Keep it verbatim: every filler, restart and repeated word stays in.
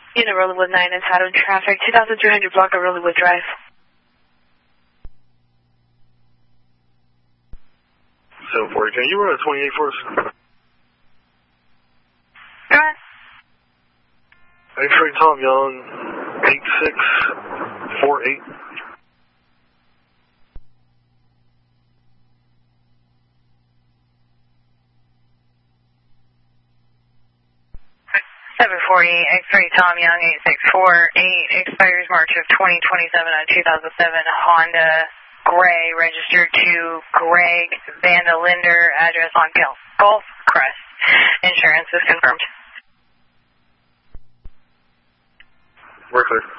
Unit Rollywood nine is out of traffic, two thousand three hundred block of Rollywood Drive. seven forty, can you run a twenty-eight for us? Go ahead. X-ray Tom Young, eight six four eight. seven forty, X-ray Tom Young, eight six four eight, expires March of twenty twenty-seven on two thousand seven Honda Gray, registered to Greg Vandalinder, address on Gulf Crest. Insurance is confirmed. We're clear.